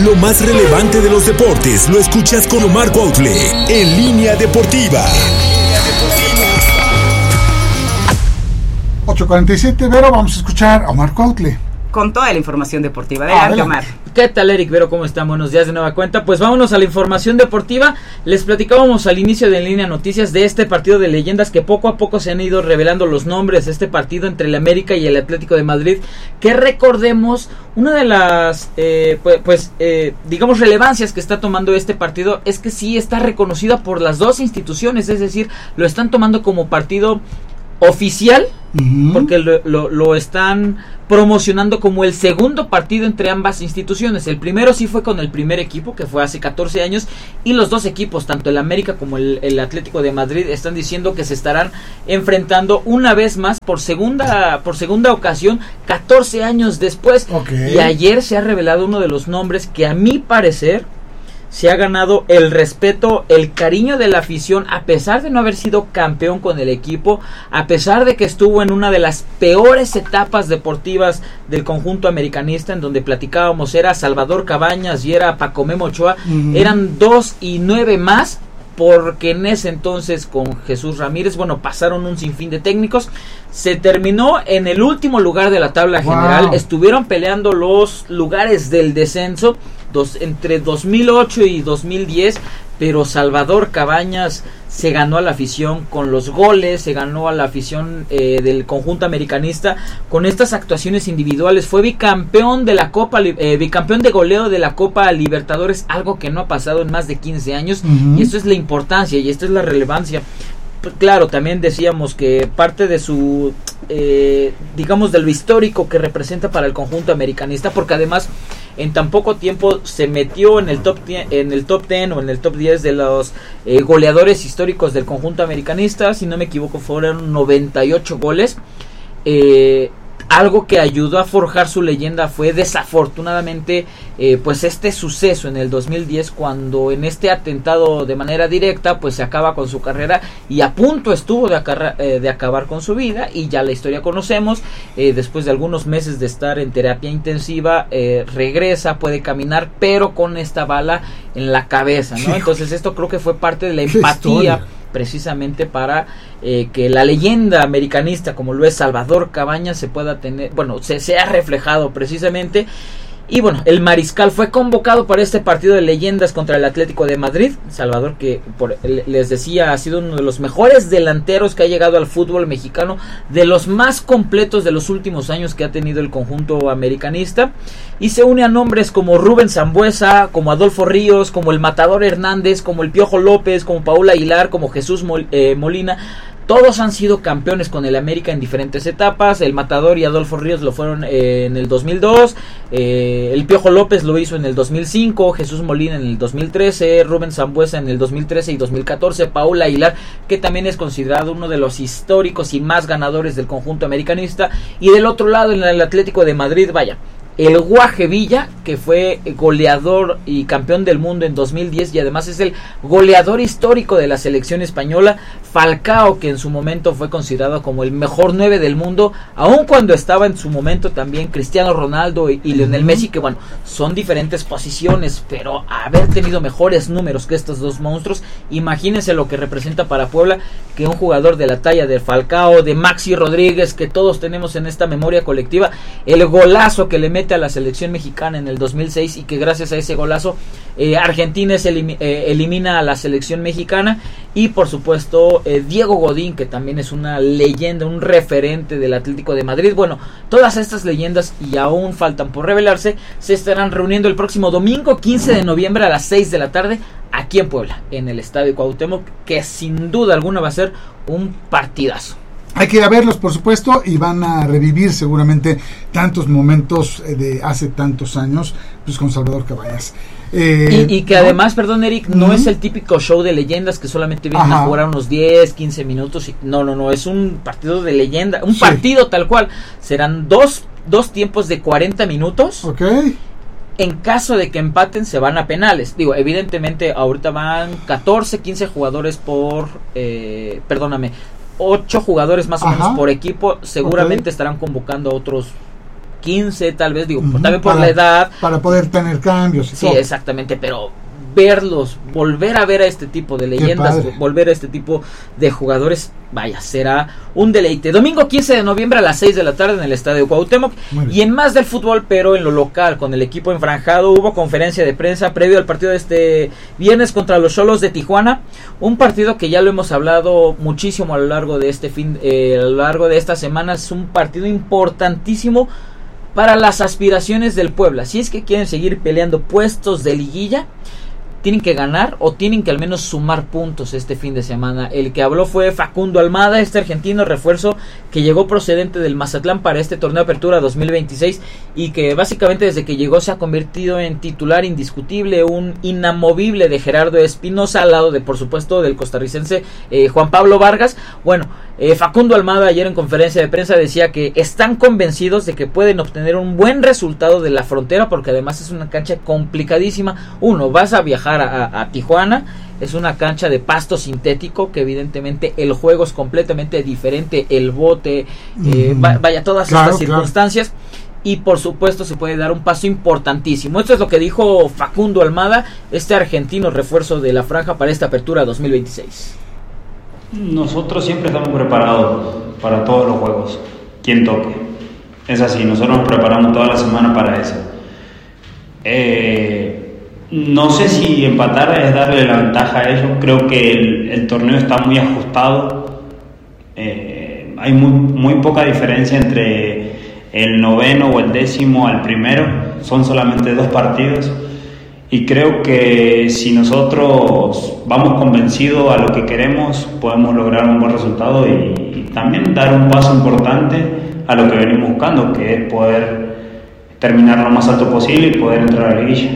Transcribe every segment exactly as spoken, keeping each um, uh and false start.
Lo más relevante de los deportes lo escuchas con Omar Cuautle en Línea Deportiva. ocho cuarenta y siete, Vero, vamos a escuchar a Omar Cuautle con toda la información deportiva. Adelante, Omar. ¿Qué tal, Eric? Vero, ¿cómo están? Buenos días de nueva cuenta. Pues vámonos a la información deportiva. Les platicábamos al inicio de En Línea Noticias de este partido de leyendas que poco a poco se han ido revelando los nombres de este partido entre el América y el Atlético de Madrid, que recordemos, una de las eh, pues, pues eh, digamos relevancias que está tomando este partido es que sí está reconocida por las dos instituciones, es decir, lo están tomando como partido oficial, uh-huh. porque lo, lo, lo están promocionando como el segundo partido entre ambas instituciones. El primero sí fue con el primer equipo, que fue hace catorce años, y los dos equipos, tanto el América como el, el Atlético de Madrid, están diciendo que se estarán enfrentando una vez más por segunda por segunda ocasión, catorce años después. Okay. Y ayer se ha revelado uno de los nombres que a mi parecer se ha ganado el respeto, el cariño de la afición, a pesar de no haber sido campeón con el equipo, a pesar de que estuvo en una de las peores etapas deportivas del conjunto americanista, en donde platicábamos, era Salvador Cabañas y era Paco Memo Ochoa, uh-huh. eran dos y nueve más, porque en ese entonces con Jesús Ramírez, bueno, pasaron un sinfín de técnicos, se terminó en el último lugar de la tabla wow. general, estuvieron peleando los lugares del descenso, Dos, entre dos mil ocho y dos mil diez, pero Salvador Cabañas se ganó a la afición con los goles, se ganó a la afición eh, del conjunto americanista con estas actuaciones individuales, fue bicampeón de la Copa, eh, bicampeón de goleo de la Copa Libertadores, algo que no ha pasado en más de quince años, uh-huh. y esto es la importancia y esto es la relevancia. Claro, también decíamos que parte de su, eh, digamos, de lo histórico que representa para el conjunto americanista, porque además en tan poco tiempo se metió en el top diez, en el top diez o en el top diez de los eh, goleadores históricos del conjunto americanista. Si no me equivoco, fueron noventa y ocho goles. Eh, algo que ayudó a forjar su leyenda fue desafortunadamente eh, pues este suceso en el dos mil diez, cuando en este atentado de manera directa pues se acaba con su carrera, y a punto estuvo de, acarra, eh, de acabar con su vida, y ya la historia conocemos. Eh, después de algunos meses de estar en terapia intensiva, eh, regresa, puede caminar, pero con esta bala en la cabeza, ¿no? Entonces esto creo que fue parte de la empatía, precisamente para eh, que la leyenda americanista como lo es Salvador Cabañas se pueda tener, bueno, se, se ha reflejado precisamente. Y bueno, el Mariscal fue convocado para este partido de leyendas contra el Atlético de Madrid. Salvador, que por, les decía, ha sido uno de los mejores delanteros que ha llegado al fútbol mexicano, de los más completos de los últimos años que ha tenido el conjunto americanista, y se une a nombres como Rubén Sambueza, como Adolfo Ríos, como el Matador Hernández, como el Piojo López, como Paul Aguilar, como Jesús Mol, eh, Molina. Todos han sido campeones con el América en diferentes etapas. El Matador y Adolfo Ríos lo fueron eh, en el dos mil dos, eh, el Piojo López lo hizo en el dos mil cinco, Jesús Molina en el dos mil trece, Rubén Sambueza en el dos mil trece y dos mil catorce, Paul Aguilar, que también es considerado uno de los históricos y más ganadores del conjunto americanista. Y del otro lado, en el Atlético de Madrid, vaya, el Guaje Villa, que fue goleador y campeón del mundo en dos mil diez, y además es el goleador histórico de la selección española. Falcao, que en su momento fue considerado como el mejor nueve del mundo, aun cuando estaba en su momento también Cristiano Ronaldo y, y Lionel Messi, que bueno, son diferentes posiciones, pero haber tenido mejores números que estos dos monstruos, imagínense lo que representa para Puebla que un jugador de la talla de Falcao, de Maxi Rodríguez, que todos tenemos en esta memoria colectiva, el golazo que le mete a la selección mexicana en el dos mil seis, y que gracias a ese golazo eh, Argentina se elimi- eh, elimina a la selección mexicana. Y por supuesto eh, Diego Godín, que también es una leyenda, un referente del Atlético de Madrid. Bueno, todas estas leyendas, y aún faltan por revelarse, se estarán reuniendo el próximo domingo quince de noviembre a las seis de la tarde aquí en Puebla, en el Estadio Cuauhtémoc, que sin duda alguna va a ser un partidazo. Hay que ir a verlos, por supuesto, y van a revivir seguramente tantos momentos de hace tantos años, pues con Salvador Cabañas. Eh, y, y que ¿no? además, perdón, Eric, no uh-huh. es el típico show de leyendas que solamente vienen Ajá. a jugar unos diez, quince minutos. Y, no, no, no, es un partido de leyenda, un sí. partido tal cual. Serán dos, dos tiempos de cuarenta minutos. Ok. En caso de que empaten, se van a penales. Digo, evidentemente, ahorita van catorce, quince jugadores por, eh, perdóname, ocho jugadores más o Ajá. menos por equipo. Seguramente okay. estarán convocando a otros quince tal vez, digo, uh-huh, también por para, la edad. Para poder tener cambios. Y sí, todo. exactamente, pero verlos, volver a ver a este tipo de leyendas, volver a este tipo de jugadores, vaya, será un deleite. Domingo quince de noviembre a las seis de la tarde en el Estadio Cuauhtémoc. Y en más del fútbol, pero en lo local, con el equipo enfranjado, hubo conferencia de prensa previo al partido de este viernes contra los Xolos de Tijuana, un partido que ya lo hemos hablado muchísimo a lo largo de este fin, eh, a lo largo de esta semana. Es un partido importantísimo para las aspiraciones del Puebla. Si es que quieren seguir peleando puestos de liguilla, tienen que ganar o tienen que al menos sumar puntos este fin de semana. El que habló fue Facundo Almada, este argentino refuerzo que llegó procedente del Mazatlán para este torneo Apertura dos mil veintiséis y que básicamente desde que llegó se ha convertido en titular indiscutible, un inamovible de Gerardo Espinosa, al lado de, por supuesto, del costarricense eh, Juan Pablo Vargas. Bueno, eh, Facundo Almada ayer en conferencia de prensa decía que están convencidos de que pueden obtener un buen resultado de la Frontera, porque además es una cancha complicadísima. Uno, vas a viajar A, a, a Tijuana, es una cancha de pasto sintético que evidentemente el juego es completamente diferente, el bote, eh, mm. va, vaya todas claro, estas circunstancias claro. Y por supuesto se puede dar un paso importantísimo. Esto es lo que dijo Facundo Almada, este argentino refuerzo de la franja para esta Apertura dos mil veintiséis. Nosotros siempre estamos preparados para todos los juegos, quien toque, es así, nosotros nos preparamos toda la semana para eso. eh No sé si empatar es darle la ventaja a ellos. Creo que el, el torneo está muy ajustado. Eh, hay muy, muy poca diferencia entre el noveno o el décimo al primero. Son solamente dos partidos. Y creo que si nosotros vamos convencidos a lo que queremos, podemos lograr un buen resultado y, y también dar un paso importante a lo que venimos buscando, que es poder terminar lo más alto posible y poder entrar a la liguilla.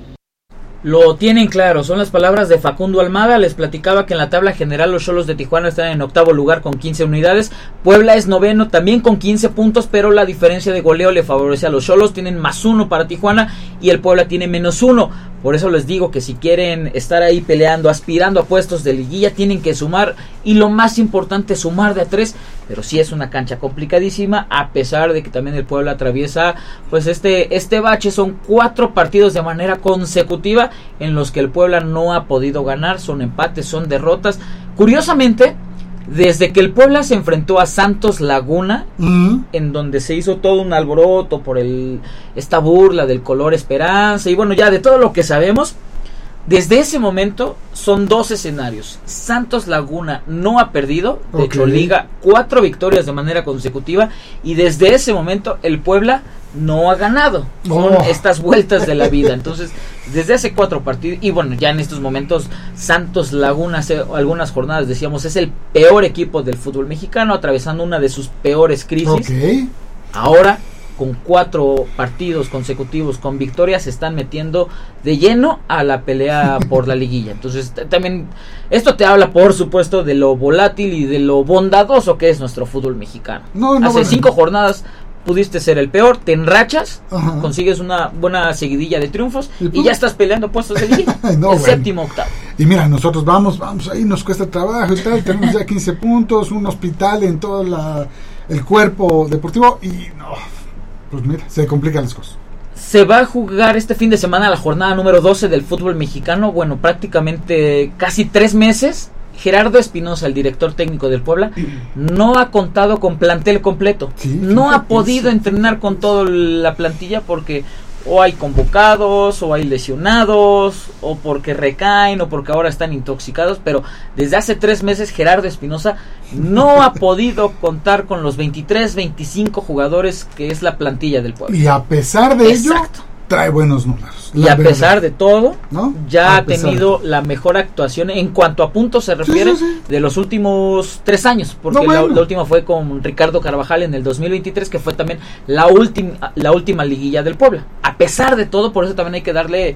Lo tienen claro, son las palabras de Facundo Almada. Les platicaba que en la tabla general los Xolos de Tijuana están en octavo lugar con quince unidades, Puebla es noveno también con quince puntos, pero la diferencia de goleo le favorece a los Xolos, tienen más uno para Tijuana y el Puebla tiene menos uno. Por eso les digo que si quieren estar ahí peleando, aspirando a puestos de liguilla, tienen que sumar, y lo más importante, sumar de a tres. Pero sí es una cancha complicadísima, a pesar de que también el Puebla atraviesa pues este, este bache. Son cuatro partidos de manera consecutiva en los que el Puebla no ha podido ganar, son empates, son derrotas. Curiosamente, desde que el Puebla se enfrentó a Santos Laguna, uh-huh. en donde se hizo todo un alboroto por el esta burla del color esperanza, y bueno, ya de todo lo que sabemos, desde ese momento son dos escenarios. Santos Laguna no ha perdido, de okay. hecho liga cuatro victorias de manera consecutiva, y desde ese momento el Puebla no ha ganado. Son oh. estas vueltas de la vida. Entonces, desde hace cuatro partidos, y bueno, ya en estos momentos Santos Laguna, hace algunas jornadas decíamos, es el peor equipo del fútbol mexicano, atravesando una de sus peores crisis. Okay. Ahora, con cuatro partidos consecutivos con victorias, se están metiendo de lleno a la pelea por la liguilla. Entonces t- también esto te habla, por supuesto, de lo volátil y de lo bondadoso que es nuestro fútbol mexicano. No, no, Hace bueno. cinco jornadas pudiste ser el peor, te enrachas, Ajá. consigues una buena seguidilla de triunfos y, y ya estás peleando puestos de liguilla. no, el bueno. séptimo, octavo. Y mira, nosotros vamos, vamos ahí, nos cuesta trabajo y tal, tenemos ya quince puntos, un hospital en todo la, el cuerpo deportivo y no, pues mira, se complican las cosas. Se va a jugar este fin de semana la jornada número doce del fútbol mexicano, bueno, prácticamente casi tres meses. Gerardo Espinosa, el director técnico del Puebla, no ha contado con plantel completo. Sí, no ha podido eso. entrenar con toda la plantilla porque o hay convocados, o hay lesionados, o porque recaen, o porque ahora están intoxicados. Pero desde hace tres meses Gerardo Espinosa no ha podido contar con los veintitrés, veinticinco jugadores que es la plantilla del Puebla. Y a pesar de Exacto. ello, trae buenos números. Y a verdad. pesar de todo, ¿no? ya a ha tenido de... la mejor actuación en cuanto a puntos se refiere sí, sí, sí. de los últimos tres años, porque no, bueno. la, la última fue con Ricardo Carvajal en el dos mil veintitrés, que fue también la última la última liguilla del Puebla. A pesar de todo, por eso también hay que darle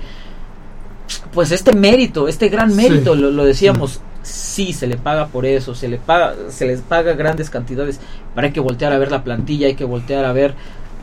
pues este mérito, este gran mérito, sí, lo, lo decíamos. Sí. sí, se le paga por eso, se le paga, se les paga grandes cantidades, pero hay que voltear a ver la plantilla, hay que voltear a ver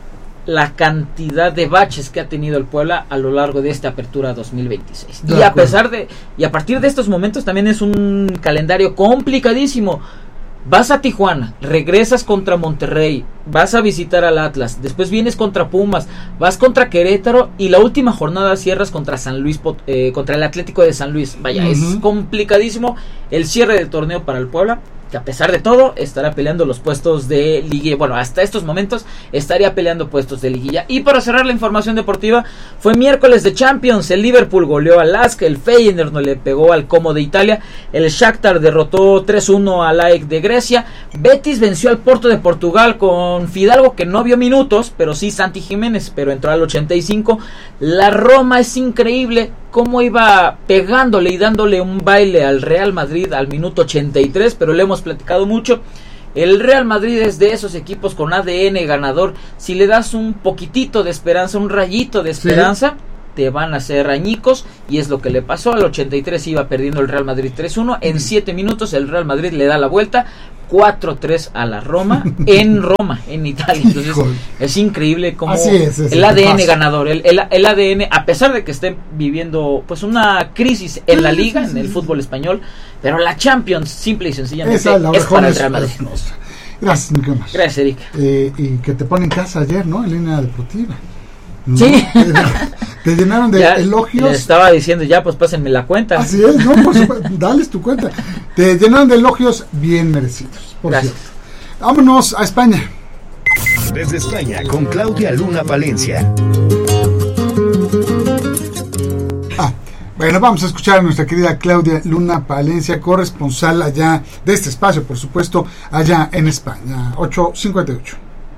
la cantidad de baches que ha tenido el Puebla a lo largo de esta apertura dos mil veintiséis. De y a pesar de y a partir de estos momentos también es un calendario complicadísimo. Vas a Tijuana, regresas contra Monterrey, vas a visitar al Atlas, después vienes contra Pumas, vas contra Querétaro y la última jornada cierras contra San Luis, eh, contra el Atlético de San Luis. Vaya, uh-huh. Es complicadísimo el cierre del torneo para el Puebla, que a pesar de todo estará peleando los puestos de liguilla. Bueno, hasta estos momentos estaría peleando puestos de liguilla. Y para cerrar la información deportiva, fue miércoles de Champions. El Liverpool goleó al Lask, el Feyenoord no le pegó al Como de Italia, el Shakhtar derrotó tres uno al A E C de Grecia, Betis venció al Porto de Portugal con Fidalgo, que no vio minutos, pero sí Santi Jiménez, pero entró al ochenta y cinco. La Roma, es increíble cómo iba pegándole y dándole un baile al Real Madrid al minuto ochenta y tres, pero le hemos platicado mucho. El Real Madrid es de esos equipos con A D N ganador. Si le das un poquitito de esperanza, un rayito de esperanza, sí, te van a hacer añicos, y es lo que le pasó. Al ochenta y tres iba perdiendo el Real Madrid tres uno, en siete minutos el Real Madrid le da la vuelta, cuatro tres a la Roma, en Roma, en Italia. Entonces Híjole. es increíble cómo es, es, el A D N ganador, el, el, el A D N, a pesar de que estén viviendo pues una crisis en la liga, en el fútbol español, pero la Champions, simple y sencillamente, Esa, es para el Real Madrid. Gracias, Nicolás. Gracias, Eric. Eh, y que te ponen en casa ayer, ¿no? En línea deportiva. ¿No? Sí. Te llenaron de ya, elogios. Le estaba diciendo, ya, pues pásenme la cuenta. Así es, no, por supuesto, dales tu cuenta. Te llenaron de elogios bien merecidos. Por Gracias. Cierto. Vámonos a España. Desde España, con Claudia Luna Palencia. Ah, bueno, vamos a escuchar a nuestra querida Claudia Luna Palencia, corresponsal allá de este espacio, por supuesto, allá en España. ocho cincuenta y ocho.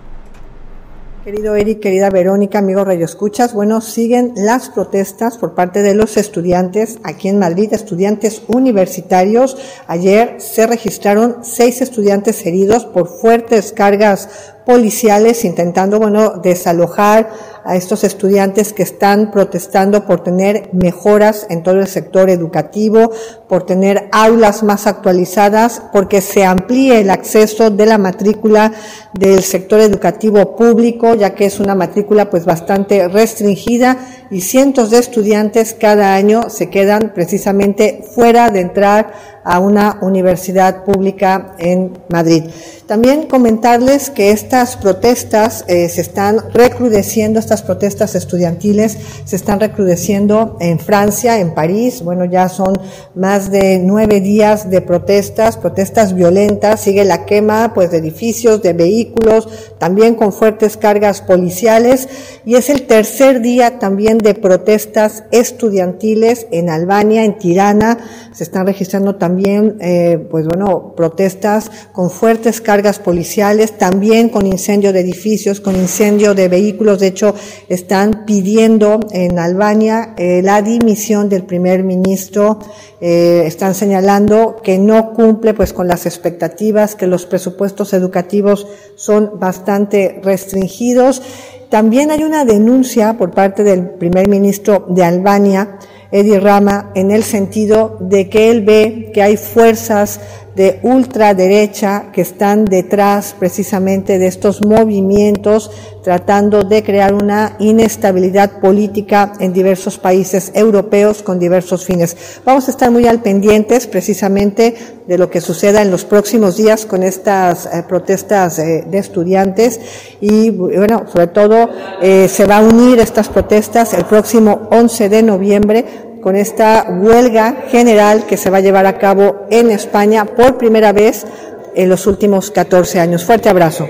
Querido Eric, querida Verónica, amigos radioescuchas, bueno, siguen las protestas por parte de los estudiantes aquí en Madrid, estudiantes universitarios. Ayer se registraron seis estudiantes heridos por fuertes cargas policiales intentando, bueno, desalojar a estos estudiantes que están protestando por tener mejoras en todo el sector educativo, por tener aulas más actualizadas, porque se amplíe el acceso de la matrícula del sector educativo público, ya que es una matrícula pues bastante restringida, y cientos de estudiantes cada año se quedan precisamente fuera de entrar a una universidad pública en Madrid. También comentarles que estas protestas eh, se están recrudeciendo, estas protestas estudiantiles se están recrudeciendo en Francia, en París. Bueno, ya son más de nueve días de protestas, protestas violentas. Sigue la quema pues de edificios, de vehículos, también con fuertes cargas policiales, y es el tercer día también de protestas estudiantiles en Albania, en Tirana. Se están registrando también eh, pues bueno, protestas con fuertes cargas policiales, también con incendio de edificios, con incendio de vehículos. De hecho, están pidiendo en Albania eh, la dimisión del primer ministro. Eh, están señalando que no cumple pues con las expectativas, que los presupuestos educativos son bastante restringidos. También hay una denuncia por parte del primer ministro de Albania, Edi Rama, en el sentido de que él ve que hay fuerzas de ultraderecha que están detrás precisamente de estos movimientos, tratando de crear una inestabilidad política en diversos países europeos con diversos fines. Vamos a estar muy al pendientes precisamente de lo que suceda en los próximos días con estas eh, protestas eh, de estudiantes, y bueno, sobre todo eh, se va a unir estas protestas el próximo once de noviembre con esta huelga general que se va a llevar a cabo en España por primera vez en los últimos catorce años. Fuerte abrazo.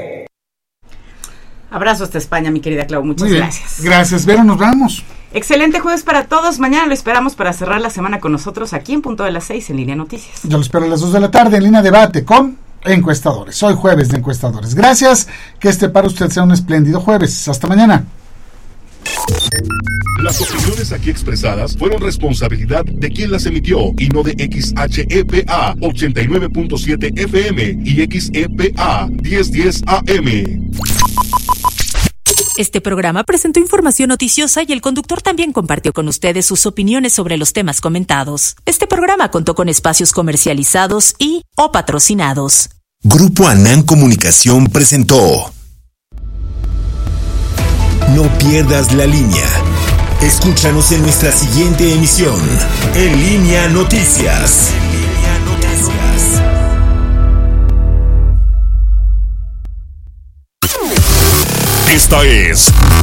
Abrazo hasta España, mi querida Clau. Muchas gracias. Gracias, Vero, nos vamos. Excelente jueves para todos. Mañana lo esperamos para cerrar la semana con nosotros aquí en punto de las seis en Línea Noticias. Yo lo espero a las dos de la tarde en Línea Debate con Encuestadores. Hoy jueves de Encuestadores. Gracias. Que este para usted sea un espléndido jueves. Hasta mañana. Las opiniones aquí expresadas fueron responsabilidad de quien las emitió y no de X H E P A ochenta y nueve punto siete F M y X E P A mil diez A M. Este programa presentó información noticiosa y el conductor también compartió con ustedes sus opiniones sobre los temas comentados. Este programa contó con espacios comercializados y o patrocinados. Grupo Anán Comunicación presentó No pierdas la línea. Escúchanos en nuestra siguiente emisión, En Línea Noticias. En Línea Noticias. Esta es